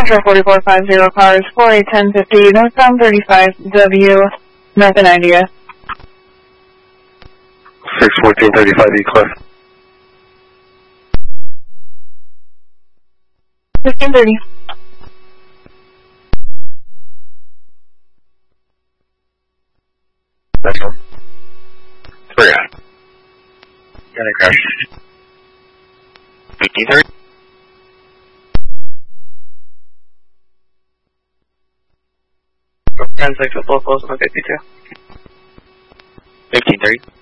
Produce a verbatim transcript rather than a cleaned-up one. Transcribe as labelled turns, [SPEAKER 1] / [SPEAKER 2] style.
[SPEAKER 1] Metro forty-four fifty cars, four eight ten fifty, northbound thirty-five W, nothing idea.
[SPEAKER 2] six fourteen thirty-five E Cliff.
[SPEAKER 1] fifteen thirty.
[SPEAKER 2] Next one. Three. Got a crash. fifteen thirty. Translate to full close on fifty-two. fifteen thirty.